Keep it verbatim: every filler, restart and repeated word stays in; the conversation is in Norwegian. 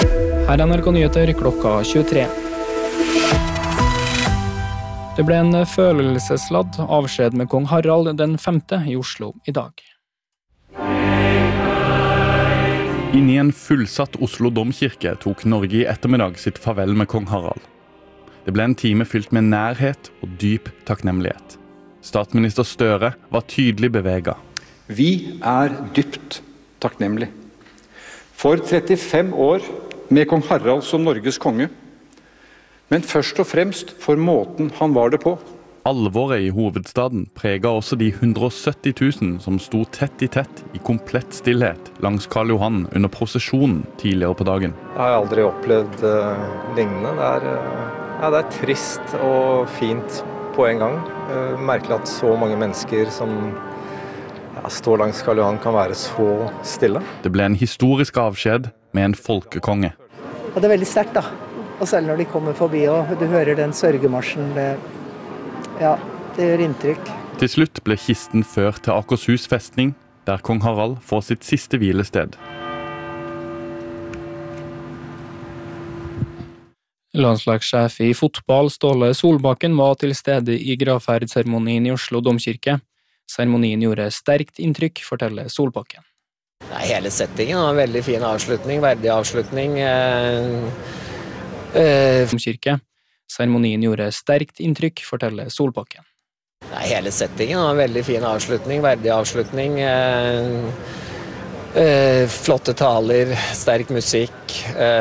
Her er N R K Nyheter klokka tjuetre. Det ble en følelsesladd avskjed med kong Harald den femte i Oslo i dag. Inne i en fullsatt Oslo domkirke tok Norge i ettermiddag sitt farvel med kong Harald. Det ble en time fylt med nærhet og dyp takknemlighet. Statsminister Støre var tydelig beveget. Vi er dypt takknemlige. For trettifem år med kong Harald som Norges konge, men først og fremst for måten han var det på. Alvoret i hovedstaden preget også de hundre og sytti tusen som sto tett i tett i komplett stillhet langs Karl Johan under prosesjonen tidligere på dagen. Jeg har aldri opplevd uh, lignende. Det er, uh, ja, det er trist og fint på en gang. Uh, merkelig at så mange mennesker som ja, står langs Karl Johan kan være så stille. Det ble en historisk avskjed med en folkekonge. Og det er veldig sterkt da. Og selv når de kommer forbi og du hører den sørgemarsjen, det, ja, det gjør inntrykk. Til slutt ble kisten ført til Akershus festning, der kong Harald får sitt siste hvilested. Landslagssjef i fotball Ståle Solbakken var til stede i gravferdsseremonien i Oslo domkirke. Seremonien gjorde sterkt inntrykk, forteller Solbakken. Nei, hele settingen var en veldig fin avslutning, verdig avslutning. Domkirke. Seremonien gjorde sterkt inntrykk, forteller Solbakken. Nei, hele settingen var en veldig fin avslutning, verdig avslutning. Flotte taler, sterk musikk.